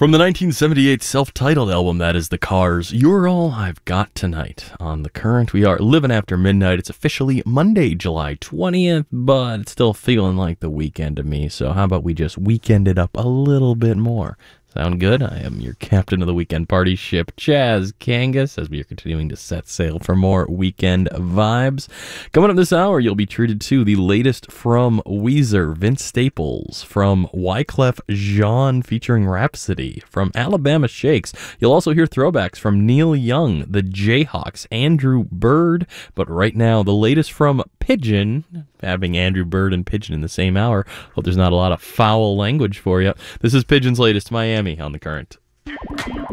From the 1978 self-titled album, that is The Cars, You're All I've Got Tonight. On The Current, we are living after midnight. It's officially Monday, July 20th, but it's still feeling like the weekend to me, so how about we just weekend it up a little bit more? Sound good? I am your captain of the weekend party ship, Chaz Kangas, as we are continuing to set sail for more weekend vibes. Coming up this hour, you'll be treated to the latest from Weezer, Vince Staples, from Wyclef Jean featuring Rhapsody, from Alabama Shakes. You'll also hear throwbacks from Neil Young, the Jayhawks, Andrew Bird, but right now, the latest from Pigeon, having Andrew Bird and Pigeon in the same hour. Hope there's not a lot of foul language for you. This is Pigeon's latest, Miami on The Current.